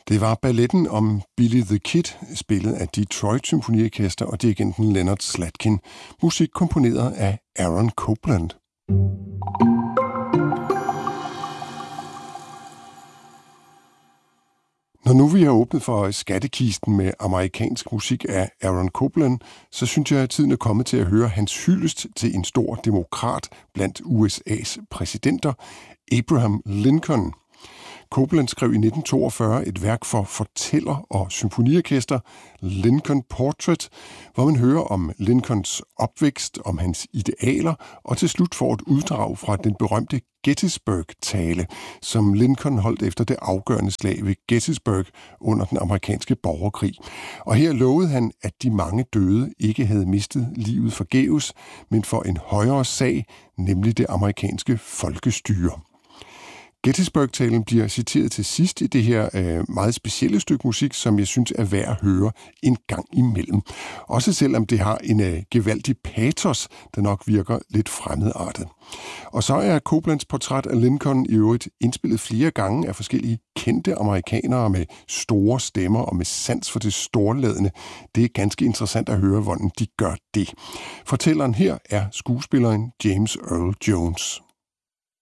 Det var balletten om Billy the Kid, spillet af Detroit Symfoniorkester og dirigenten Leonard Slatkin. Musik komponeret af Aaron Copland. Når nu vi har åbnet for skattekisten med amerikansk musik af Aaron Copland, så synes jeg, at tiden er kommet til at høre hans hyldest til en stor demokrat blandt USA's præsidenter, Abraham Lincoln. Copland skrev i 1942 et værk for fortæller og symfoniorkester, Lincoln Portrait, hvor man hører om Lincolns opvækst, om hans idealer, og til slut får et uddrag fra den berømte Gettysburg-tale, som Lincoln holdt efter det afgørende slag ved Gettysburg under den amerikanske borgerkrig. Og her lovede han, at de mange døde ikke havde mistet livet forgæves, men for en højere sag, nemlig det amerikanske folkestyre. Gettysburg-talen bliver citeret til sidst i det her meget specielle stykke musik, som jeg synes er værd at høre en gang imellem. Også selvom det har en gevaldig patos, der nok virker lidt fremmedartet. Og så er Coplands portræt af Lincoln i øvrigt indspillet flere gange af forskellige kendte amerikanere med store stemmer og med sans for det storladende. Det er ganske interessant at høre, hvordan de gør det. Fortælleren her er skuespilleren James Earl Jones.